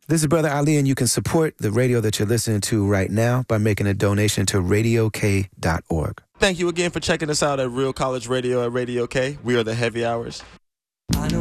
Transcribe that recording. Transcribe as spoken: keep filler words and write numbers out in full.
This is Brother Ali, and you can support the radio that you're listening to right now by making a donation to radio k dot org. Thank you again for checking us out at Real College Radio at Radio K. We are the Heavy Hours.